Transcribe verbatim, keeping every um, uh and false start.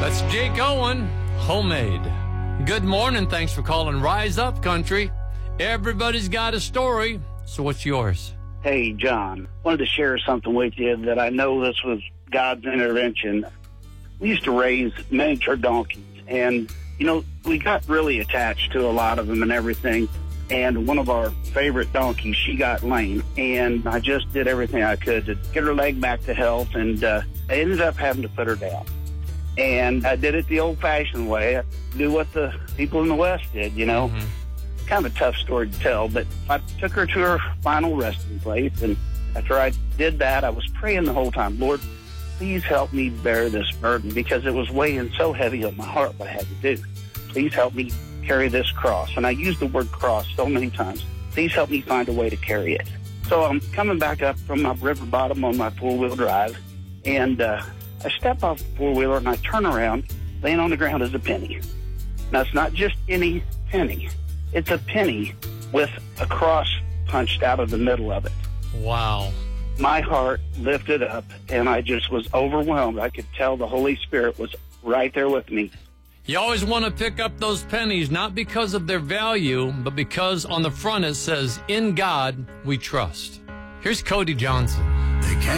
That's Jake Owen, Homemade. Good morning. Thanks for calling Rise Up Country. Everybody's got a story, so what's yours? Hey, John. Wanted to share something with you that I know this was God's intervention. We used to raise miniature donkeys, and, you know, we got really attached to a lot of them and everything. And one of our favorite donkeys, she got lame, and I just did everything I could to get her leg back to health, and uh, I ended up having to put her down. And I did it the old-fashioned way. I do what the people in the West did, you know. Mm-hmm. Kind of a tough story to tell, but I took her to her final resting place, and after I did that, I was praying the whole time, Lord, please help me bear this burden, because it was weighing so heavy on my heart what I had to do. Please help me carry this cross. And I used the word cross so many times. Please help me find a way to carry it. So I'm coming back up from my river bottom on my four-wheel drive, and uh, I step off the four-wheeler and I turn around. Laying on the ground is a penny. Now, it's not just any penny. It's a penny with a cross punched out of the middle of it. Wow. My heart lifted up, and I just was overwhelmed. I could tell the Holy Spirit was right there with me. You always want to pick up those pennies, not because of their value, but because on the front it says, "In God we trust." Here's Cody Johnson.